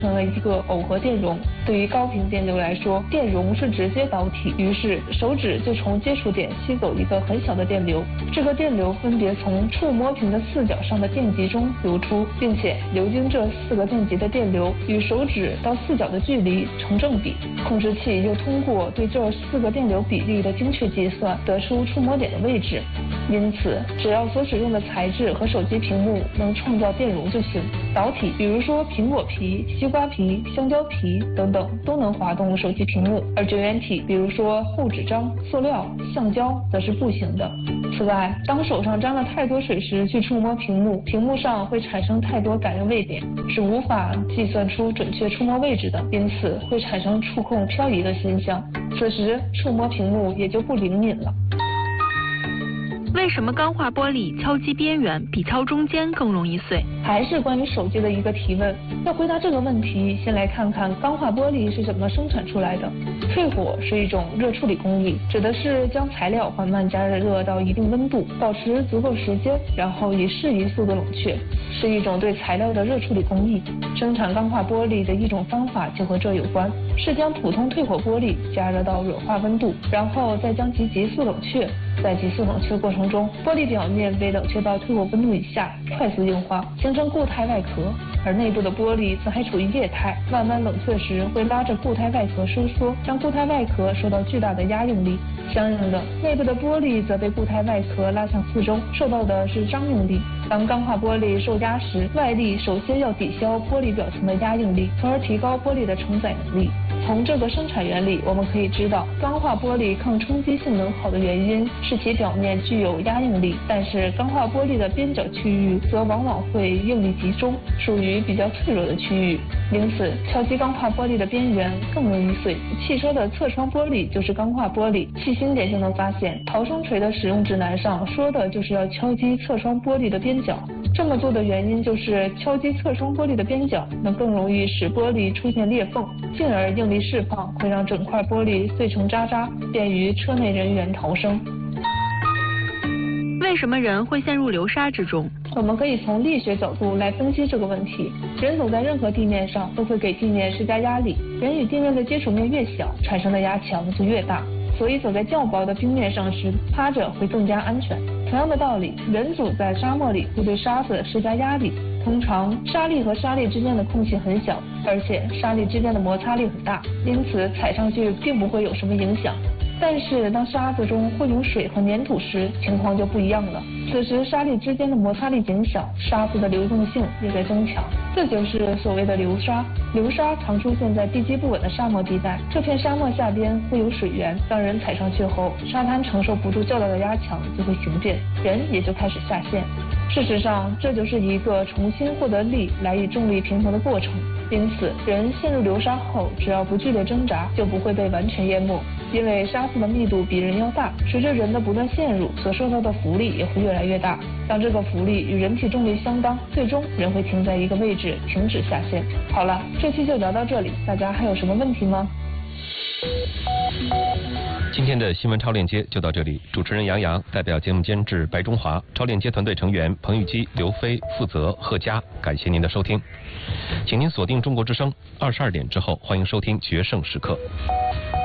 成了一个耦合电容。对于高频电流来说，电容是直接导体，于是手指就从接触点吸走一个很小的电流，这个电流分别从触摸屏的4角上的电极中流出，并且流经这4个电极的电流与手指到4角的距离成正比。控制器又通过对这4个电流比例的精确计算，得出触摸点的位置。因此，只要所使用的材质和手机屏幕能创造电容就行。导体，比如说苹果皮、西瓜皮、香蕉皮等等，都能滑动手机屏幕；而绝缘体，比如说厚纸张、塑料、橡胶，则是不行的。此外，当手上沾了太多水时去触摸屏幕，屏幕上会产生太多感应位点，是无法计算出准确触摸位置的，因此会产生触控漂移的现象。此时，触摸屏幕也就不灵敏了。 为什么钢化玻璃敲击边缘比敲中间更容易碎？ 还是关于手机的一个提问。要回答这个问题，先来看看钢化玻璃是怎么生产出来的。淬火是一种热处理工艺，指的是将材料缓慢加热到一定温度，保持足够时间，然后以适宜速度冷却，是一种对材料的热处理工艺。生产钢化玻璃的一种方法就和这有关，是将普通退火玻璃加热到软化温度，然后再将其急速冷却。在急速冷却过程中，玻璃表面被冷却到退火温度以下，快速硬化，形成固态外壳，而内部的玻璃则还处于液态，慢慢冷却时会拉着固态外壳收缩，让固态外壳受到巨大的压应力。相应的，内部的玻璃则被固态外壳拉向四周，受到的是张应力。当钢化玻璃受压时，外力首先要抵消玻璃表层的压应力，从而提高玻璃的承载能力。从这个生产原理，我们可以知道，钢化玻璃抗冲击性能好的原因是其表面具有压应力，但是钢化玻璃的边角区域则往往会应力集中，属于比较脆弱的区域，因此敲击钢化玻璃的边缘更容易碎。汽车的侧窗玻璃就是钢化玻璃，细心点就能发现，逃生锤的使用指南上说的就是要敲击侧窗玻璃的边角。这么做的原因就是敲击侧窗玻璃的边角能更容易使玻璃出现裂缝，进而应力释放会让整块玻璃碎成渣渣，便于车内人员逃生。 为什么人会陷入流沙之中？ 我们可以从力学角度来分析这个问题。人走在任何地面上都会给地面施加压力，人与地面的接触面越小，产生的压强就越大。所以走在较薄的冰面上时，趴着会更加安全。同样的道理，人走在沙漠里会对沙子施加压力。通常沙粒和沙粒之间的空隙很小，而且沙粒之间的摩擦力很大，因此踩上去并不会有什么影响。但是当沙子中混有水和粘土时，情况就不一样了。此时沙粒之间的摩擦力减小，沙子的流动性也在增强，这就是所谓的流沙。流沙常出现在地基不稳的沙漠地带，这片沙漠下边会有水源，当人踩上去后，沙滩承受不住较大的压强，就会形变，人也就开始下陷。事实上，这就是一个重新获得力来与重力平衡的过程。因此，人陷入流沙后，只要不剧烈挣扎，就不会被完全淹没。因为沙子的密度比人要大，随着人的不断陷入，所受到的浮力也会越来越大。当这个浮力与人体重力相当，最终人会停在一个位置，停止下陷。好了，这期就聊到这里，大家还有什么问题吗？ 今天的新闻超链接就到这里，主持人杨洋，代表节目监制白中华，超链接团队成员彭玉基、刘飞、负责贺佳，感谢您的收听，请您锁定中国之声，22点之后欢迎收听决胜时刻。